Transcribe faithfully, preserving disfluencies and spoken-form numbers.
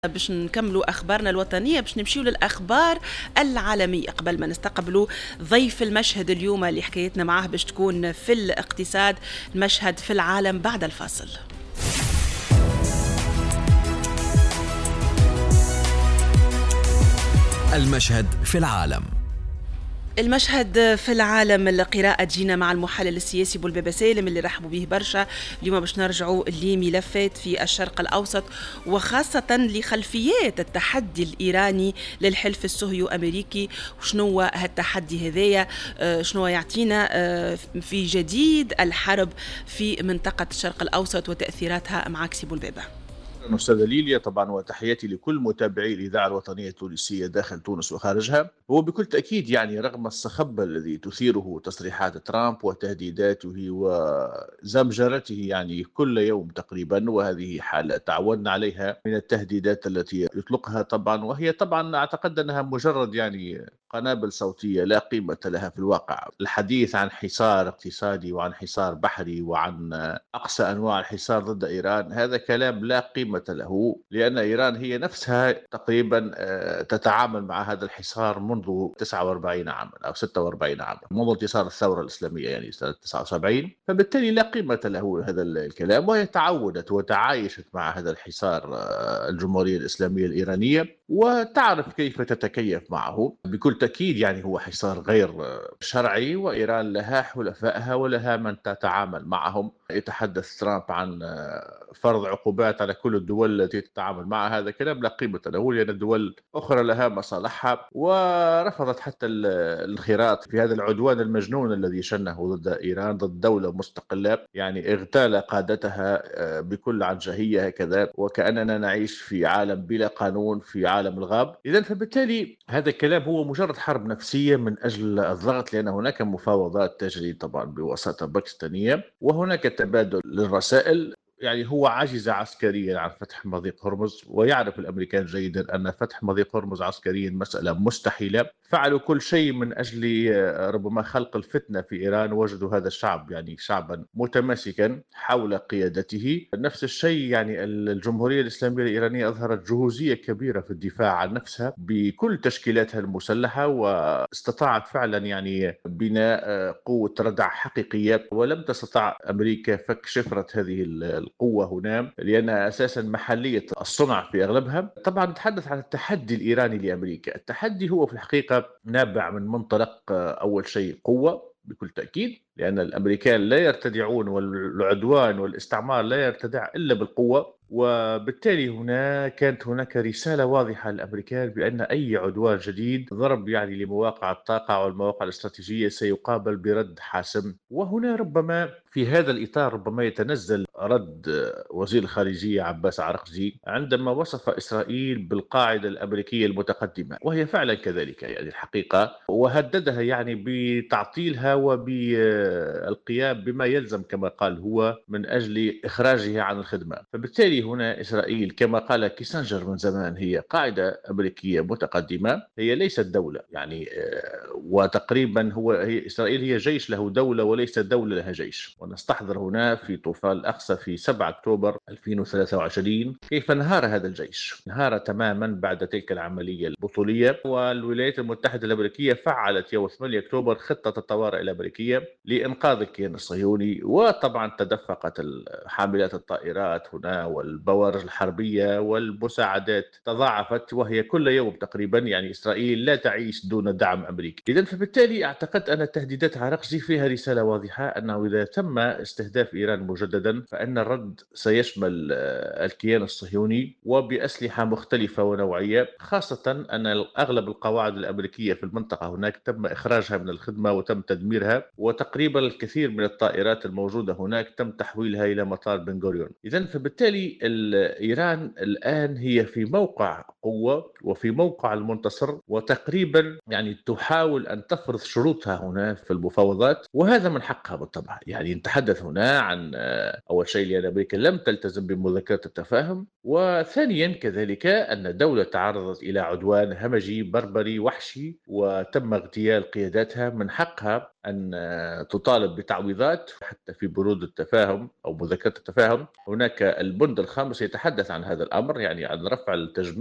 باش نكملوا أخبارنا الوطنية، باش نمشيو للأخبار العالمية قبل ما نستقبلوا ضيف المشهد اليوم اللي حكايتنا معاه باش تكون في الاقتصاد. المشهد في العالم بعد الفاصل. المشهد في العالم. المشهد في العالم القراءة تجينا مع المحلل السياسي بولبابا سالم اللي رحبوا به برشا اليوم باش نرجعوا لملفات في الشرق الأوسط وخاصة لخلفيات التحدي الإيراني للحلف الصهيو أمريكي، وشنو هالتحدي هذايا، شنو يعطينا في جديد الحرب في منطقة الشرق الأوسط وتأثيراتها. معك سي بولبابا. أستاذة ليليا، طبعا وتحياتي لكل متابعي الإذاعة الوطنية التونسية داخل تونس وخارجها. هو بكل تأكيد يعني رغم الصخب الذي تثيره تصريحات ترامب وتهديداته وزمجرته يعني كل يوم تقريبا، وهذه حالة تعودنا عليها من التهديدات التي يطلقها طبعا، وهي طبعا أعتقد أنها مجرد يعني قنابل صوتية لا قيمة لها في الواقع. الحديث عن حصار اقتصادي وعن حصار بحري وعن أقصى أنواع الحصار ضد إيران هذا كلام لا قيمة له، لأن إيران هي نفسها تقريبا تتعامل مع هذا الحصار منذ تسعة وأربعين عاما أو ستة وأربعين عاما، منذ انتصار الثورة الإسلامية يعني سنة تسعة وسبعين. فبالتالي لا قيمة له هذا الكلام، وهي تعودت وتعايشت مع هذا الحصار الجمهورية الإسلامية الإيرانية وتعرف كيف تتكيف معه. بكل تأكيد يعني هو حصار غير شرعي، وإيران لها حلفائها ولها من تتعامل معهم. يتحدث ترامب عن فرض عقوبات على كل الدول التي تتعامل معها، هذا كلام لا قيمة له، لأن الدول أخرى لها مصالحها، ورفضت حتى الانخراط في هذا العدوان المجنون الذي شنه ضد إيران، ضد دولة مستقلة يعني اغتال قادتها بكل عنجهية هكذا، وكأننا نعيش في عالم بلا قانون، في عالم الغاب. إذن فبالتالي هذا الكلام هو مجرد حرب نفسية من أجل الضغط، لأن هناك مفاوضات تجري طبعا بوساطة باكستانية، وهناك تبادل للرسائل. يعني هو عجز عسكريا عن فتح مضيق هرمز، ويعرف الأمريكان جيدا أن فتح مضيق هرمز عسكريا مسألة مستحيلة. فعلوا كل شيء من أجل ربما خلق الفتنة في إيران، وجدوا هذا الشعب يعني شعبا متماسكا حول قيادته. نفس الشيء يعني الجمهورية الإسلامية الإيرانية أظهرت جهوزية كبيرة في الدفاع عن نفسها بكل تشكيلاتها المسلحة، واستطاعت فعلا يعني بناء قوة ردع حقيقية، ولم تستطع أمريكا فك شفرة هذه القوة هنا لأنها أساسا محلية الصنع في أغلبها. طبعا نتحدث عن التحدي الإيراني لأمريكا. التحدي هو في الحقيقة نابع من منطلق أول شيء قوة بكل تأكيد، لأن الأمريكان لا يرتدعون، والعدوان والاستعمار لا يرتدع إلا بالقوة. وبالتالي هنا كانت هناك رسالة واضحة للأمريكان بأن أي عدوان جديد ضرب يعني لمواقع الطاقة والمواقع الاستراتيجية سيقابل برد حاسم. وهنا ربما في هذا الإطار ربما يتنزل رد وزير الخارجية عباس عراقجي عندما وصف إسرائيل بالقاعدة الأمريكية المتقدمة، وهي فعلا كذلك يعني الحقيقة، وهددها يعني بتعطيلها وبالقيام بما يلزم كما قال هو من أجل إخراجها عن الخدمة. فبالتالي هنا إسرائيل كما قال كيسنجر من زمان هي قاعدة أمريكية متقدمة، هي ليست دولة يعني، وتقريبا هو هي إسرائيل هي جيش له دولة وليس دولة لها جيش. ونستحضر هنا في طوفان الأقصى في سبعة أكتوبر ألفين وثلاثة وعشرين كيف انهار هذا الجيش، انهار تماما بعد تلك العملية البطولية. والولايات المتحدة الأمريكية فعلت يوم ثمانية أكتوبر خطة الطوارئ الأمريكية لإنقاذ الكيان الصهيوني، وطبعا تدفقت حاملات الطائرات هنا والبوارج الحربية والمساعدات تضاعفت، وهي كل يوم تقريبا يعني إسرائيل لا تعيش دون دعم أمريكي. إذن فبالتالي أعتقد أن تهديدات عراقجي فيها رسالة واضحة أنه إذا تم استهداف إيران مجددا فإن الرد سيشمل الكيان الصهيوني وبأسلحة مختلفة ونوعية، خاصة أن أغلب القواعد الأمريكية في المنطقة هناك تم إخراجها من الخدمة وتم تدميرها، وتقريبا الكثير من الطائرات الموجودة هناك تم تحويلها إلى مطار بن غوريون. إذن فبالتالي إيران الآن هي في موقع قوة وفي موقع المنتصر، وتقريبا يعني تحاول أن تفرض شروطها هنا في المفاوضات، وهذا من حقها بالطبع. يعني نتحدث هنا عن أول شيء لأن أمريكا لم تلتزم بمذكرة التفاهم، وثانيا كذلك أن دولة تعرضت إلى عدوان همجي بربري وحشي وتم اغتيال قياداتها، من حقها أن آه، تطالب بتعويضات. حتى في بنود التفاهم أو مذكرة التفاهم هناك البند الخامس يتحدث عن هذا الأمر، يعني عن رفع التجميع